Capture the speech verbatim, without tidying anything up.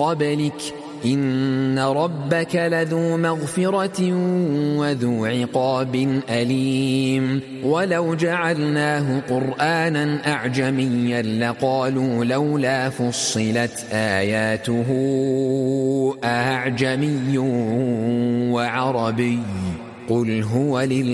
قبلك إن ربك لذو مغفرة وذو عقاب أليم ولو جعلناه قرآنا أعجميا لقالوا لولا فصلت آياته أعجمي وعربي قل هو لله